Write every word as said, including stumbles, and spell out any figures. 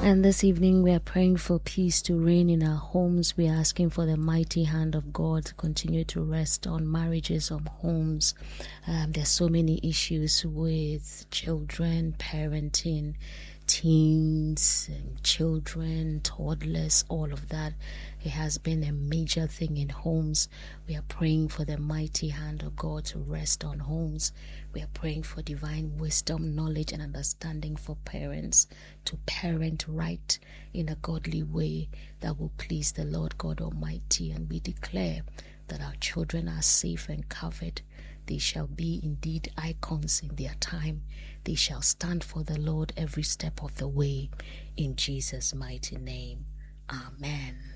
And this evening we are praying for peace to reign in our homes. We are asking for the mighty hand of God to continue to rest on marriages, on homes. Um, there's so many issues with children, parenting, teens, and children, toddlers, all of that. It has been a major thing in homes. We are praying for the mighty hand of God to rest on homes. We are praying for divine wisdom, knowledge, and understanding for parents to parent right in a godly way that will please the Lord God Almighty. And we declare that our children are safe and covered. They shall be indeed icons in their time. They shall stand for the Lord every step of the way. In Jesus' mighty name. Amen.